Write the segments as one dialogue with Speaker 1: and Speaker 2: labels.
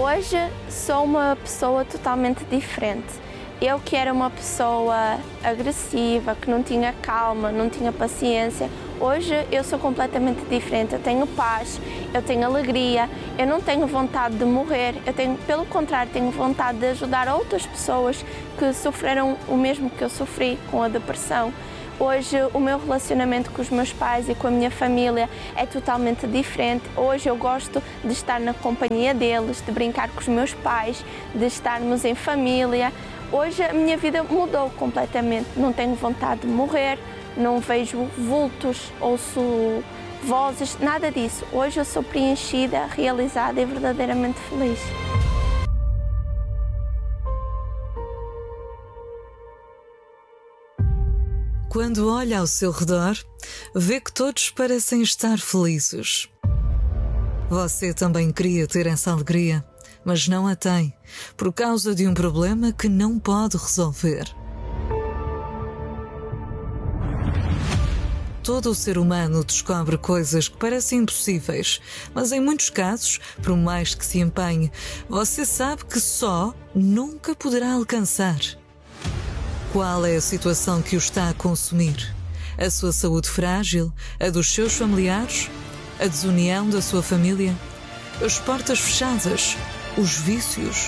Speaker 1: Hoje sou uma pessoa totalmente diferente. Eu que era uma pessoa agressiva, que não tinha calma, não tinha paciência, hoje eu sou completamente diferente. Eu tenho paz, eu tenho alegria, eu não tenho vontade de morrer, pelo contrário, tenho vontade de ajudar outras pessoas que sofreram o mesmo que eu sofri com a depressão. Hoje o meu relacionamento com os meus pais e com a minha família é totalmente diferente. Hoje eu gosto de estar na companhia deles, de brincar com os meus pais, de estarmos em família. Hoje a minha vida mudou completamente. Não tenho vontade de morrer, não vejo vultos, ouço vozes, nada disso. Hoje eu sou preenchida, realizada e verdadeiramente feliz.
Speaker 2: Quando olha ao seu redor, vê que todos parecem estar felizes. Você também queria ter essa alegria, mas não a tem, por causa de um problema que não pode resolver. Todo o ser humano descobre coisas que parecem impossíveis, mas em muitos casos, por mais que se empenhe, você sabe que só nunca poderá alcançar. Qual é a situação que o está a consumir? A sua saúde frágil? A dos seus familiares? A desunião da sua família? As portas fechadas? Os vícios?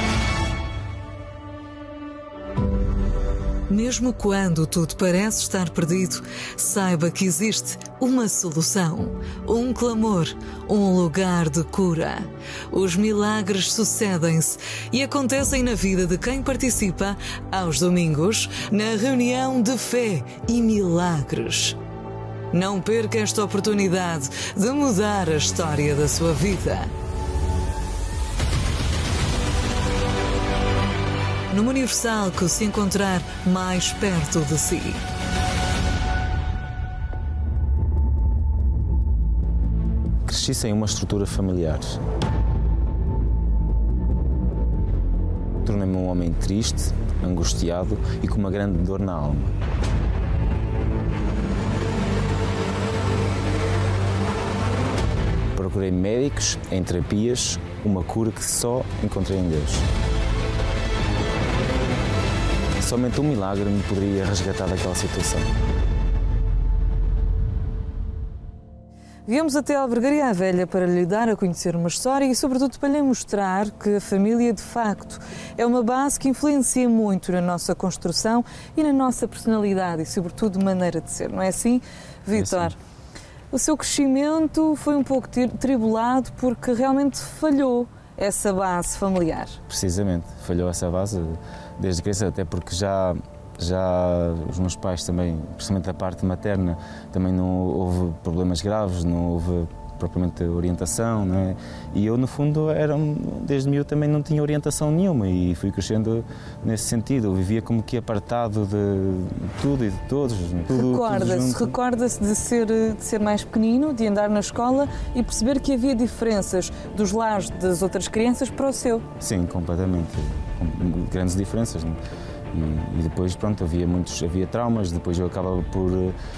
Speaker 2: Mesmo quando tudo parece estar perdido, saiba que existe uma solução, um clamor, um lugar de cura. Os milagres sucedem-se e acontecem na vida de quem participa aos domingos na reunião de fé e milagres. Não perca esta oportunidade de mudar a história da sua vida. Numa Universal que se encontrar mais perto de si.
Speaker 3: Cresci sem uma estrutura familiar. Tornei-me um homem triste, angustiado e com uma grande dor na alma. Procurei médicos, em terapias, uma cura que só encontrei em Deus. Somente um milagre me poderia resgatar daquela situação.
Speaker 2: Viemos até a Albergaria à Velha para lhe dar a conhecer uma história e, sobretudo, para lhe mostrar que a família, de facto, é uma base que influencia muito na nossa construção e na nossa personalidade e, sobretudo, maneira de ser. Não é assim, Vítor? É assim. O seu crescimento foi um pouco tribulado porque realmente falhou essa base familiar.
Speaker 3: Precisamente, falhou essa base desde criança, até porque já os meus pais também, principalmente a parte materna, também não houve problemas graves, não houve propriamente orientação, não é? E eu, no fundo, desde miúdo também não tinha orientação nenhuma e fui crescendo nesse sentido. Eu vivia como que apartado de tudo e de todos.
Speaker 2: Recorda-se de ser mais pequenino, de andar na escola e perceber que havia diferenças dos lares das outras crianças para o seu?
Speaker 3: Sim, completamente. Grandes diferenças. E depois, pronto, havia traumas, depois eu acabava por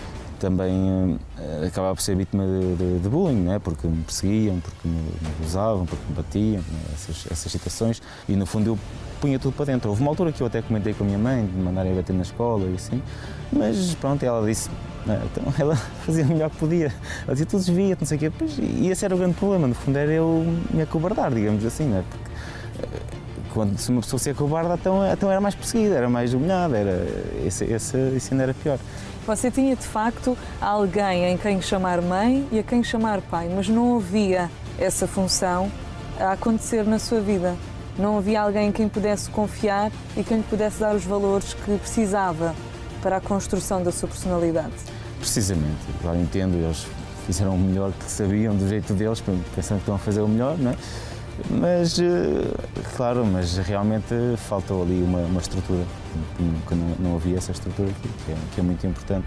Speaker 3: ser vítima de bullying, né? Porque me perseguiam, porque me abusavam, porque me batiam, né? essas situações, e no fundo eu punha tudo para dentro. Houve uma altura que eu até comentei com a minha mãe, de me mandarem bater na escola e assim, mas pronto, ela disse, então ela fazia o melhor que podia, ela dizia, tu desvia-te, não sei o quê, e esse era o grande problema, no fundo era eu me acobardar, digamos assim, né? Porque se uma pessoa se acobarda, então era mais perseguida, era mais humilhada, isso ainda era pior.
Speaker 2: Você tinha, de facto, alguém em quem chamar mãe e a quem chamar pai, mas não havia essa função a acontecer na sua vida. Não havia alguém em quem pudesse confiar e quem lhe pudesse dar os valores que precisava para a construção da sua personalidade.
Speaker 3: Precisamente. Claro, entendo, eles fizeram o melhor que sabiam do jeito deles, pensando que estão a fazer o melhor, não é? Mas, claro, mas realmente faltou ali uma estrutura, que não havia essa estrutura aqui, que é muito importante.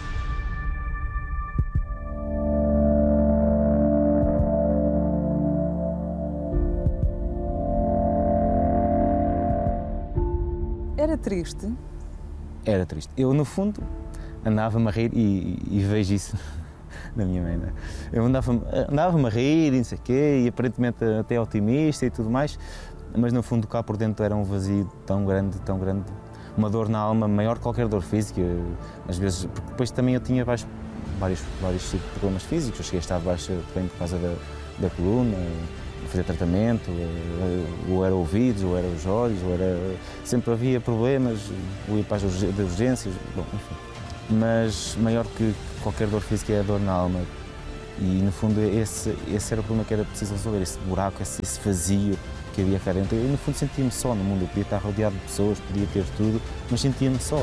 Speaker 2: Era triste?
Speaker 3: Era triste. Eu, no fundo, andava-me a rir e vejo isso da minha mãe, né? Eu andava-me a rir e não sei o quê, e aparentemente até otimista e tudo mais, mas no fundo cá por dentro era um vazio tão grande, uma dor na alma maior que qualquer dor física, às vezes, porque depois também eu tinha vários problemas físicos, eu cheguei a estar baixo também por causa da coluna, fazer tratamento, ou era ouvidos, ou era os olhos, sempre havia problemas, ou ia para as urgências, bom, enfim. Mas maior que qualquer dor física é a dor na alma, e no fundo esse era o problema que era preciso resolver, esse buraco, esse vazio que havia cá dentro. Eu no fundo sentia-me só no mundo, eu podia estar rodeado de pessoas, podia ter tudo, mas sentia-me só.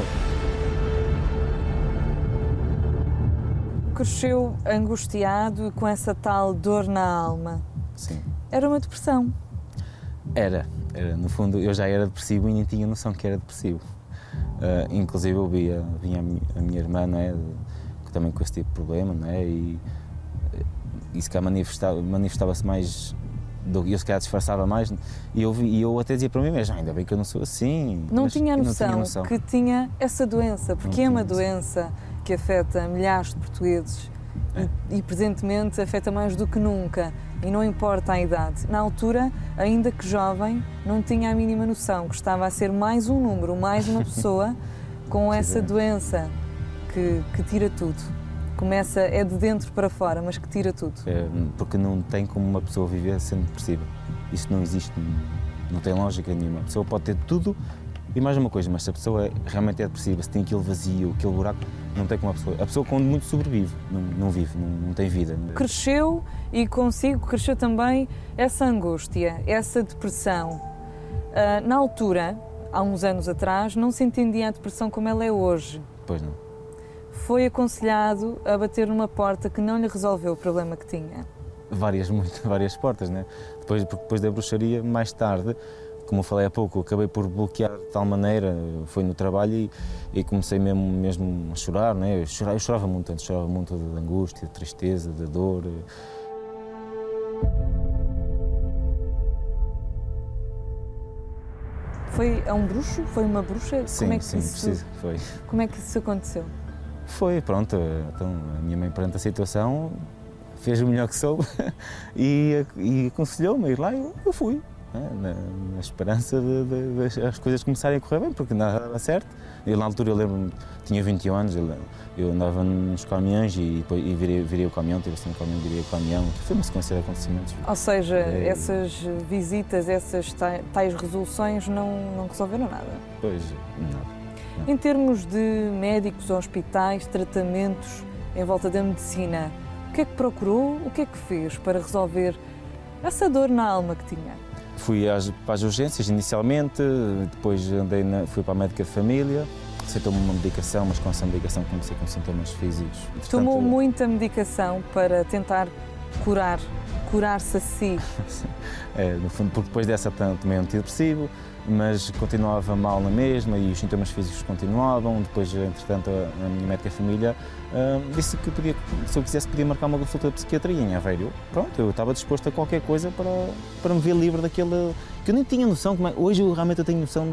Speaker 2: Cresceu angustiado e com essa tal dor na alma.
Speaker 3: Sim.
Speaker 2: Era uma depressão?
Speaker 3: Era. No fundo, eu já era depressivo e nem tinha noção que era depressivo. Inclusive eu vinha a minha irmã, não é, também com esse tipo de problema, não é, e se calhar manifestava-se mais, eu se calhar disfarçava mais, e eu até dizia para mim mesmo, ainda bem que eu não sou assim.
Speaker 2: Não tinha noção que tinha essa doença, porque é uma doença que afeta milhares de portugueses e presentemente afeta mais do que nunca, e não importa a idade. Na altura, ainda que jovem, não tinha a mínima noção que estava a ser mais um número, mais uma pessoa com essa doença que tira tudo. É de dentro para fora, mas que tira tudo.
Speaker 3: Porque não tem como uma pessoa viver sendo depressiva. Isso não existe, não tem lógica nenhuma. A pessoa pode ter tudo e mais uma coisa, mas se a pessoa realmente é depressiva, se tem aquele vazio, aquele buraco, não tem como a pessoa quando muito sobrevive, não vive, não tem vida.
Speaker 2: Cresceu e consigo cresceu também essa angústia, essa depressão. Na altura, há uns anos atrás, não se entendia a depressão como ela é hoje.
Speaker 3: Pois não.
Speaker 2: Foi aconselhado a bater numa porta que não lhe resolveu o problema que tinha.
Speaker 3: Várias portas, né? Depois da bruxaria, mais tarde, como eu falei há pouco, acabei por bloquear de tal maneira, foi no trabalho e comecei mesmo a chorar, né? Eu chorava muito antes, chorava muito de angústia, de tristeza, de dor.
Speaker 2: Foi a um bruxo? Foi uma bruxa?
Speaker 3: Sim, foi.
Speaker 2: Como é que isso aconteceu?
Speaker 3: Foi, pronto, então a minha mãe perante a situação fez o melhor que soube e aconselhou-me a ir lá e eu fui, né, na esperança de as coisas começarem a correr bem, porque nada dava certo. Eu, na altura, eu lembro-me, tinha 21 anos, eu andava nos caminhões e virei o caminhão, tive assim um caminhão, virei o caminhão, foi uma sequência de acontecimentos.
Speaker 2: Ou seja, essas visitas, essas tais resoluções não resolveram nada?
Speaker 3: Pois, nada.
Speaker 2: Em termos de médicos, hospitais, tratamentos em volta da medicina, o que é que procurou, o que é que fez para resolver essa dor na alma que tinha?
Speaker 3: Fui para as urgências inicialmente, depois fui para a médica de família, receitou-me uma medicação, mas com essa medicação comecei com sintomas físicos.
Speaker 2: Tomou muita medicação para tentar curar-se a si?
Speaker 3: No fundo, porque depois dessa tomei um antidepressivo, mas continuava mal na mesma e os sintomas físicos continuavam. Depois, entretanto, a minha médica de família disse que se eu quisesse, podia marcar uma consulta de psiquiatria em Aveiro. Pronto, eu estava disposto a qualquer coisa para me ver livre daquele... que eu nem tinha noção, hoje eu tenho noção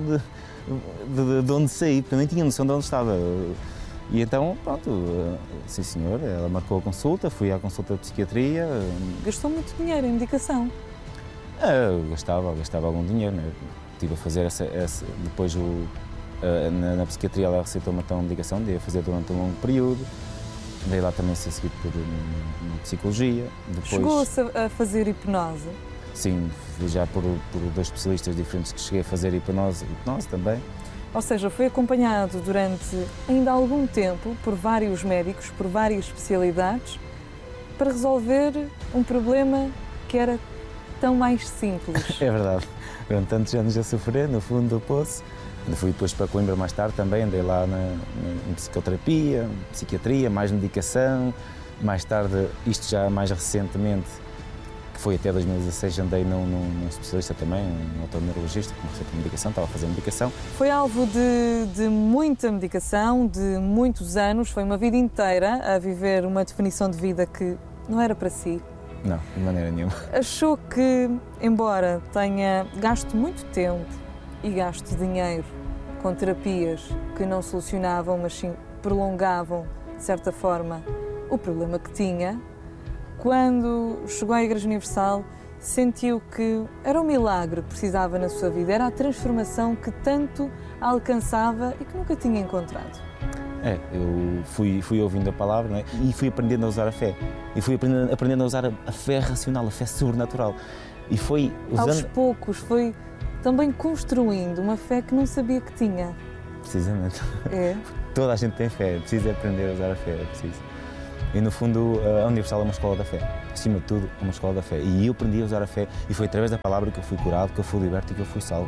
Speaker 3: de onde saí, porque eu nem tinha noção de onde estava. E então, pronto, sim senhor, ela marcou a consulta, fui à consulta de psiquiatria.
Speaker 2: Gastou muito dinheiro em medicação?
Speaker 3: Gastava algum dinheiro, né? Estive a fazer depois na psiquiatria ela receitou-me então uma medicação, dei a fazer durante um longo período, dei lá também ser seguido por uma psicologia. Depois,
Speaker 2: chegou-se a fazer hipnose?
Speaker 3: Sim, já por dois especialistas diferentes que cheguei a fazer hipnose também.
Speaker 2: Ou seja, foi acompanhado durante ainda algum tempo por vários médicos, por várias especialidades, para resolver um problema que era tão mais simples.
Speaker 3: É verdade. Durante tantos anos a sofrer, no fundo do poço. Fui depois para Coimbra mais tarde também, andei lá em psicoterapia, psiquiatria, mais medicação. Mais tarde, isto já mais recentemente, que foi até 2016, andei num especialista também, um otorrinolaringologista, que me receitou medicação, estava a fazer medicação.
Speaker 2: Foi alvo de muita medicação, de muitos anos, foi uma vida inteira a viver uma definição de vida que não era para si.
Speaker 3: Não, de maneira nenhuma.
Speaker 2: Achou que, embora tenha gasto muito tempo e gasto dinheiro com terapias que não solucionavam, mas sim prolongavam, de certa forma,
Speaker 4: o problema que tinha, quando chegou à Igreja Universal, sentiu que era um milagre que precisava na sua vida, era a transformação que tanto alcançava e que nunca tinha encontrado.
Speaker 3: Eu fui ouvindo a palavra, não é? E fui aprendendo a usar a fé. E fui aprendendo a usar a fé racional, a fé sobrenatural. E foi usando...
Speaker 4: Aos poucos, foi também construindo uma fé que não sabia que tinha.
Speaker 3: Precisamente.
Speaker 4: É.
Speaker 3: Toda a gente tem fé, precisa aprender a usar a fé, é preciso. E no fundo, a Universal é uma escola da fé. Acima de tudo, é uma escola da fé. E eu aprendi a usar a fé e foi através da palavra que eu fui curado, que eu fui liberto e que eu fui salvo.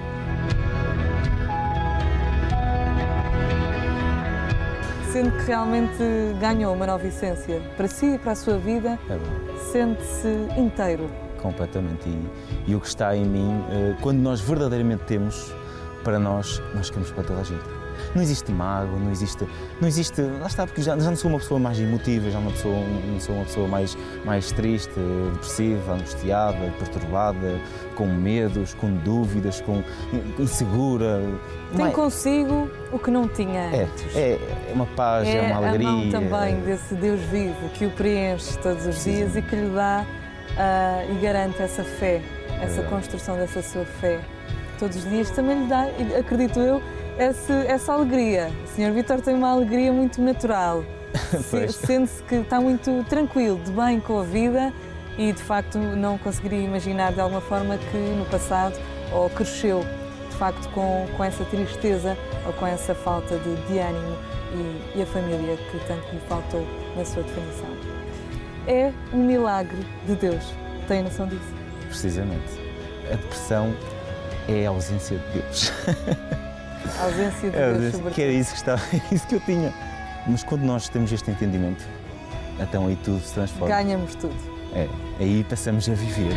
Speaker 4: Sendo que realmente ganhou uma nova essência para si e para a sua vida, sente-se inteiro. Completamente.
Speaker 3: E o que está em mim, quando nós verdadeiramente temos, para nós queremos para toda a gente. Não existe mágoa, não existe, lá está, porque já não sou uma pessoa mais emotiva, não sou uma pessoa mais triste, depressiva, angustiada, perturbada, com medos, com dúvidas, com insegura.
Speaker 4: Tem consigo o que não tinha antes.
Speaker 3: É uma paz, é uma alegria.
Speaker 4: É a mão também desse Deus vivo que o preenche todos os dias e que lhe dá e garante essa fé, essa construção dessa sua fé. Todos os dias também lhe dá, acredito eu, essa alegria. O Sr. Vítor tem uma alegria muito natural. Sente-se que está muito tranquilo, de bem com a vida e, de facto, não conseguiria imaginar de alguma forma que no passado ou cresceu, de facto, com essa tristeza ou com essa falta de ânimo e a família que tanto lhe faltou na sua definição. É um milagre de Deus. Tem noção disso?
Speaker 3: Precisamente. A depressão é a ausência de Deus.
Speaker 4: A ausência de Deus, sobretudo.
Speaker 3: Que era isso que eu tinha. Mas quando nós temos este entendimento, então aí tudo se transforma.
Speaker 4: Ganhamos tudo.
Speaker 3: Aí passamos a viver.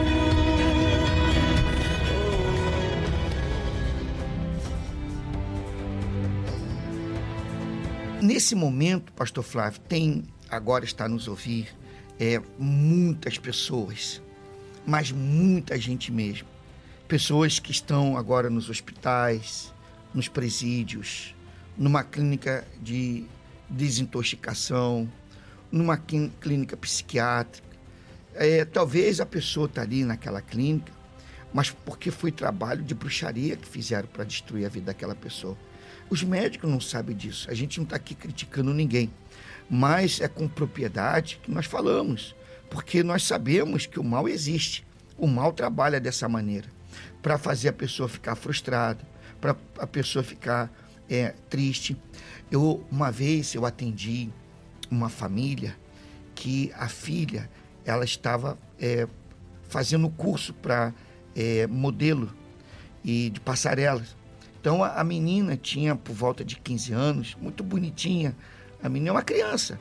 Speaker 5: Nesse momento, Pastor Flávio, agora está a nos ouvir, muitas pessoas, mas muita gente mesmo. Pessoas que estão agora nos hospitais, nos presídios, numa clínica de desintoxicação, numa clínica psiquiátrica. Talvez a pessoa está ali naquela clínica, mas porque foi trabalho de bruxaria que fizeram para destruir a vida daquela pessoa. Os médicos não sabem disso, a gente não está aqui criticando ninguém, mas é com propriedade que nós falamos, porque nós sabemos que o mal existe, o mal trabalha dessa maneira, para fazer a pessoa ficar frustrada, para a pessoa ficar triste. Uma vez eu atendi uma família que a filha, ela estava fazendo curso para modelo e de passarela. Então a menina tinha por volta de 15 anos, muito bonitinha. A menina é uma criança,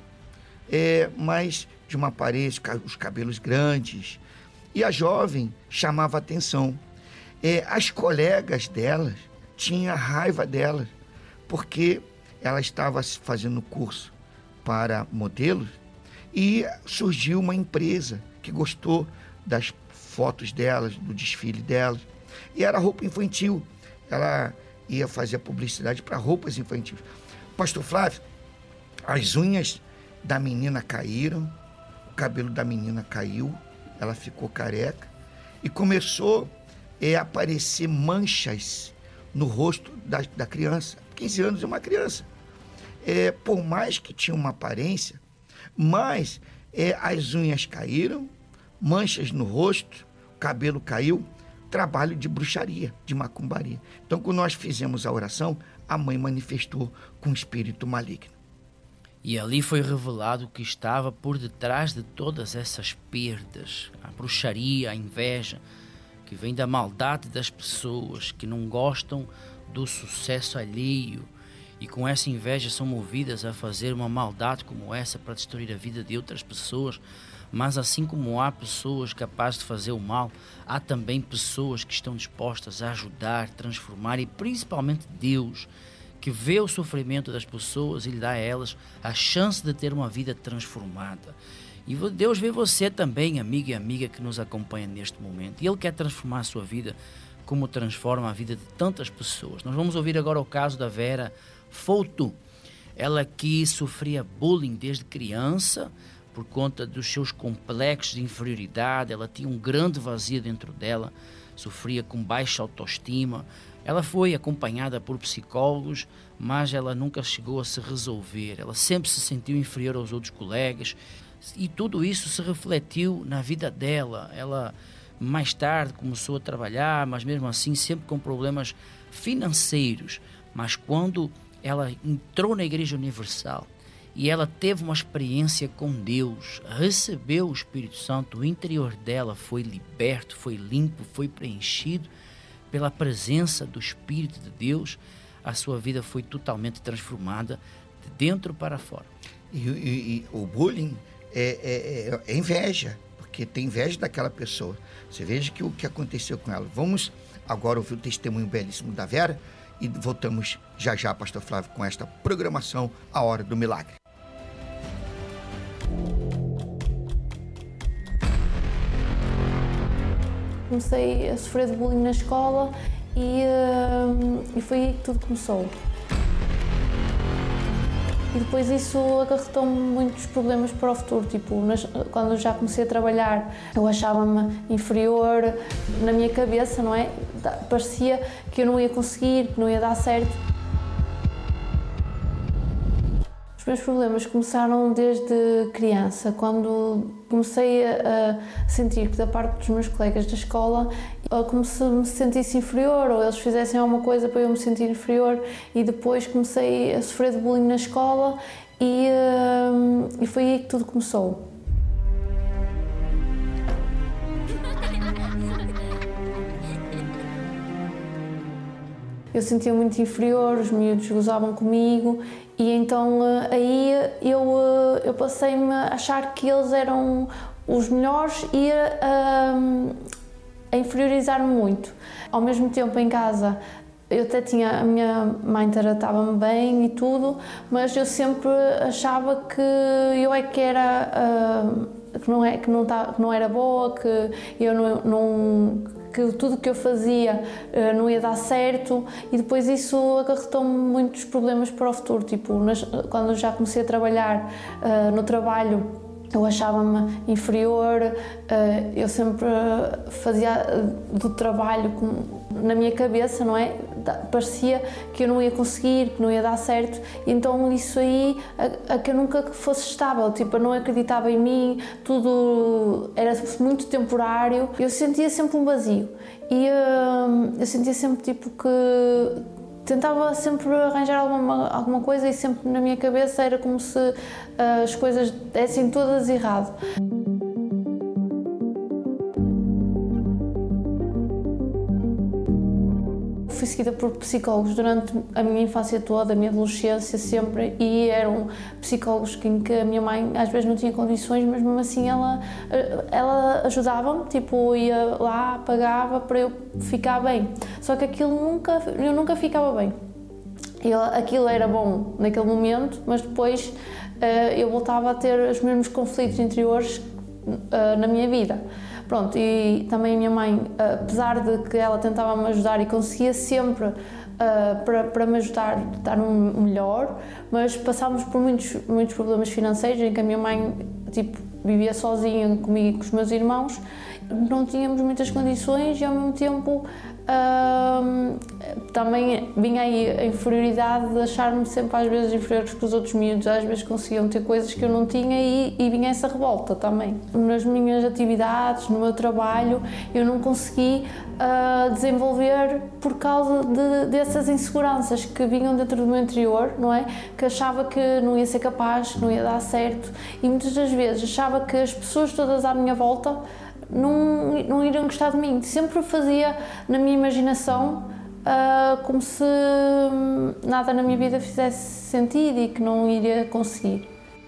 Speaker 5: mas de uma aparência, os cabelos grandes. E a jovem chamava atenção. As colegas delas tinham raiva dela, porque ela estava fazendo curso para modelos e surgiu uma empresa que gostou das fotos delas, do desfile delas. E era roupa infantil. Ela ia fazer a publicidade para roupas infantis. Pastor Flávio, as unhas da menina caíram, o cabelo da menina caiu, ela ficou careca e começou a aparecer manchas no rosto da criança. 15 anos é uma criança. Por mais que tinha uma aparência, mas as unhas caíram, manchas no rosto, o cabelo caiu, trabalho de bruxaria, de macumbaria. Então, quando nós fizemos a oração, a mãe manifestou com um espírito maligno.
Speaker 6: E ali foi revelado o que estava por detrás de todas essas perdas, a bruxaria, a inveja, que vem da maldade das pessoas que não gostam do sucesso alheio e com essa inveja são movidas a fazer uma maldade como essa para destruir a vida de outras pessoas. Mas assim como há pessoas capazes de fazer o mal, há também pessoas que estão dispostas a ajudar, transformar, e principalmente Deus, que vê o sofrimento das pessoas e lhe dá a elas a chance de ter uma vida transformada. E Deus vê você também, amigo e amiga que nos acompanha neste momento. E Ele quer transformar a sua vida como transforma a vida de tantas pessoas. Nós vamos ouvir agora o caso da Vera Fouto. Ela que sofria bullying desde criança por conta dos seus complexos de inferioridade. Ela tinha um grande vazio dentro dela, sofria com baixa autoestima. Ela foi acompanhada por psicólogos, mas ela nunca chegou a se resolver. Ela sempre se sentiu inferior aos outros colegas e tudo isso se refletiu na vida dela. Ela mais tarde começou a trabalhar, mas mesmo assim sempre com problemas financeiros. Mas quando ela entrou na Igreja Universal e ela teve uma experiência com Deus, recebeu o Espírito Santo, o interior dela foi liberto, foi limpo, foi preenchido pela presença do Espírito de Deus, a sua vida foi totalmente transformada de dentro para fora.
Speaker 5: E o bullying é inveja, porque tem inveja daquela pessoa. Você veja que o que aconteceu com ela. Vamos agora ouvir o testemunho belíssimo da Vera e voltamos já, pastor Flávio, com esta programação A Hora do Milagre.
Speaker 7: Comecei a sofrer de bullying na escola e foi aí que tudo começou. E depois isso acarretou-me muitos problemas para o futuro, tipo, quando eu já comecei a trabalhar, eu achava-me inferior na minha cabeça, não é? Parecia que eu não ia conseguir, que não ia dar certo. Os meus problemas começaram desde criança, quando comecei a sentir que da parte dos meus colegas da escola, como se me sentisse inferior, ou eles fizessem alguma coisa para eu me sentir inferior, e depois comecei a sofrer de bullying na escola e foi aí que tudo começou. Eu sentia muito inferior, os miúdos gozavam comigo e então aí eu passei-me a achar que eles eram os melhores e a inferiorizar-me muito. Ao mesmo tempo em casa eu até tinha, a minha mãe tratava-me bem e tudo, mas eu sempre achava que eu é que era, que não era boa, que eu que tudo que eu fazia não ia dar certo, e depois isso acarretou-me muitos problemas para o futuro, tipo, quando eu já comecei a trabalhar no trabalho, eu achava-me inferior, eu sempre fazia do trabalho na minha cabeça, não é? Parecia que eu não ia conseguir, que não ia dar certo, e então isso aí, que eu nunca fosse estável, tipo, eu não acreditava em mim, tudo era muito temporário, eu sentia sempre um vazio, e eu sentia sempre tipo que tentava sempre arranjar alguma coisa e sempre na minha cabeça era como se as coisas dessem todas errado. Fui seguida por psicólogos durante a minha infância toda, a minha adolescência sempre, e eram psicólogos em que a minha mãe às vezes não tinha condições, mas mesmo assim ela ajudava-me, tipo, ia lá, pagava para eu ficar bem. Só que eu nunca ficava bem. Aquilo era bom naquele momento, mas depois eu voltava a ter os mesmos conflitos interiores na minha vida. Pronto, e também a minha mãe, apesar de que ela tentava me ajudar e conseguia sempre para me ajudar a estar melhor, mas passámos por muitos problemas financeiros em que a minha mãe tipo, vivia sozinha comigo e com os meus irmãos, não tínhamos muitas condições e ao mesmo tempo também vinha aí a inferioridade de achar-me sempre às vezes inferior que os outros miúdos, às vezes conseguiam ter coisas que eu não tinha e vinha essa revolta também. Nas minhas atividades, no meu trabalho, eu não consegui desenvolver por causa dessas inseguranças que vinham dentro do meu interior, não é? Que achava que não ia ser capaz, que não ia dar certo, e muitas das vezes achava que as pessoas todas à minha volta não iriam gostar de mim. Sempre fazia na minha imaginação como se nada na minha vida fizesse sentido e que não iria conseguir.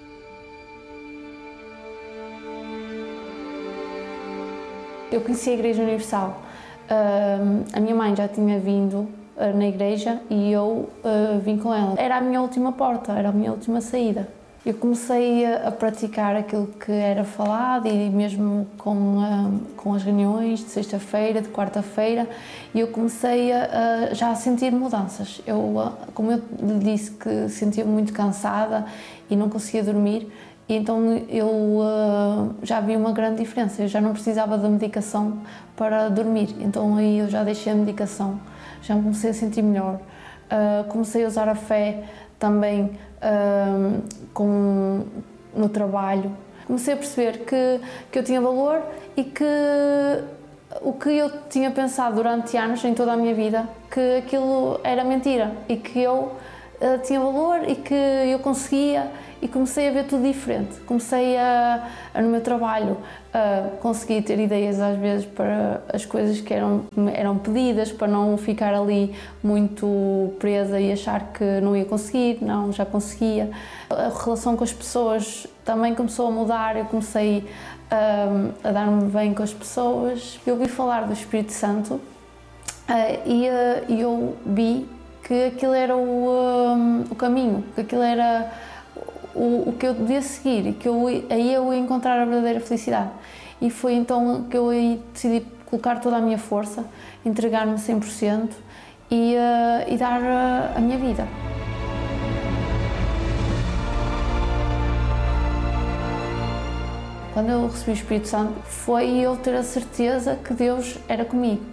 Speaker 7: Eu conheci a Igreja Universal. A minha mãe já tinha vindo na igreja e eu vim com ela. Era a minha última porta, era a minha última saída. Eu comecei a praticar aquilo que era falado e mesmo com as reuniões de sexta-feira, de quarta-feira, e eu comecei já a sentir mudanças. Como eu lhe disse que sentia-me muito cansada e não conseguia dormir, e então eu já vi uma grande diferença. Eu já não precisava da medicação para dormir, então aí eu já deixei a medicação, já me comecei a sentir melhor. Comecei a usar a fé também no trabalho. Comecei a perceber que eu tinha valor e que o que eu tinha pensado durante anos, em toda a minha vida, que aquilo era mentira e que eu tinha valor e que eu conseguia, e comecei a ver tudo diferente. Comecei no meu trabalho, consegui ter ideias às vezes para as coisas que eram pedidas, para não ficar ali muito presa e achar que não ia conseguir. Não, já conseguia. A relação com as pessoas também começou a mudar, eu comecei a dar-me bem com as pessoas. Eu ouvi falar do Espírito Santo e eu vi que aquilo era o caminho, que aquilo era o que eu devia seguir e que aí eu ia encontrar a verdadeira felicidade. E foi então que eu aí decidi colocar toda a minha força, entregar-me 100% e dar a minha vida. Quando eu recebi o Espírito Santo, foi eu ter a certeza que Deus era comigo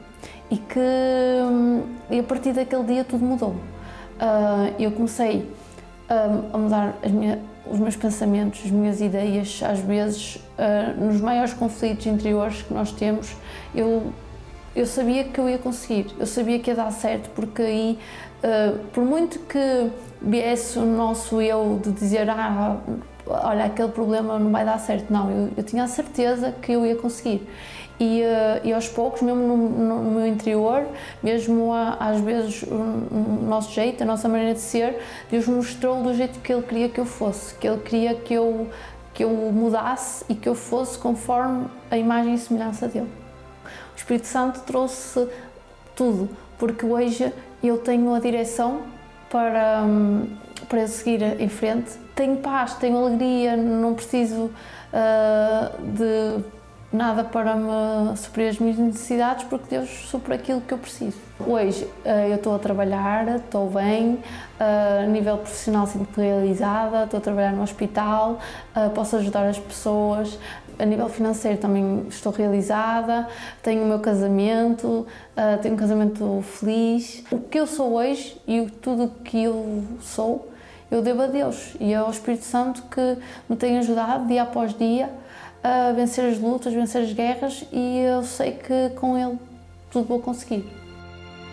Speaker 7: e a partir daquele dia tudo mudou. Eu comecei a mudar os meus pensamentos, as minhas ideias. Às vezes, nos maiores conflitos interiores que nós temos, eu sabia que eu ia conseguir, eu sabia que ia dar certo, porque aí, por muito que viesse o nosso eu de dizer olha, aquele problema não vai dar certo, não, eu tinha a certeza que eu ia conseguir. E aos poucos, mesmo no meu interior, mesmo às vezes o nosso jeito, a nossa maneira de ser, Deus mostrou do jeito que Ele queria que eu fosse, que Ele queria que eu mudasse e que eu fosse conforme a imagem e semelhança dEle. O Espírito Santo trouxe tudo, porque hoje eu tenho a direção para seguir em frente. Tenho paz, tenho alegria, não preciso de nada para me suprir as minhas necessidades, porque Deus supre aquilo que eu preciso. Hoje eu estou a trabalhar, estou bem, a nível profissional sinto-me realizada, estou a trabalhar no hospital, posso ajudar as pessoas, a nível financeiro também estou realizada, tenho o meu casamento, tenho um casamento feliz. O que eu sou hoje e tudo o que eu sou, eu devo a Deus e ao Espírito Santo, que me tem ajudado dia após dia a vencer as lutas, vencer as guerras, e eu sei que com Ele tudo vou conseguir.